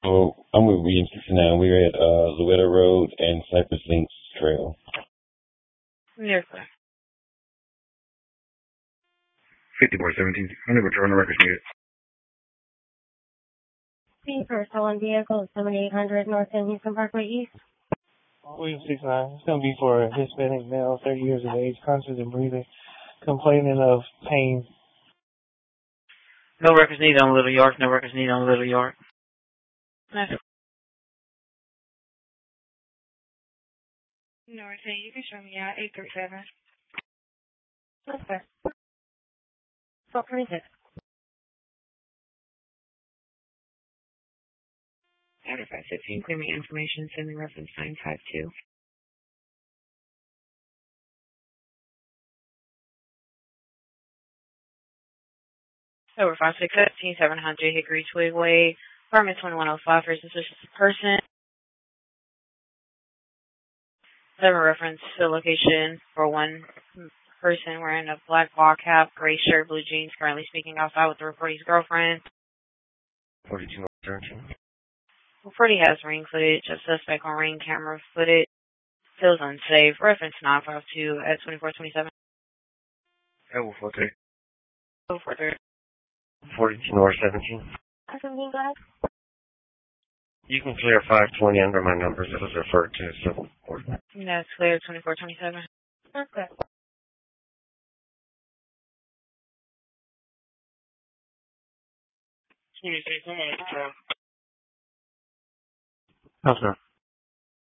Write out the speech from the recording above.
Oh, I'm with Region 69. We're at Louetta Road and Cypress Links Trail. Yes, sir. 50-17. I'm going to return the records needed. P for stolen vehicle, 7800 North End Houston Parkway East. William 69. It's going to be for a Hispanic male, 30 years of age, conscious and breathing, complaining of pain. No records needed on Little York. No records needed on Little York. Nice. North End, you can show me out, 837. Yes, sir. 1226. After 515, clear me information, send me reference 952. Over 5617, 700 Hickory Twigway, apartment 2105 for a suspicious person. 7 reference to location for one person wearing a black ball cap, gray shirt, blue jeans, currently speaking outside with the reportee's girlfriend. 42 North Junction. Reportee has ring footage of suspect on ring camera footage. Feels unsafe. Reference 952 at 2427. Elwood 43. Go further. 42 North 17. Something, go ahead. You can clear 520 under my numbers. It was referred to as civil court. That's clear, 2427. Okay. Communicate, come on, control. How's that?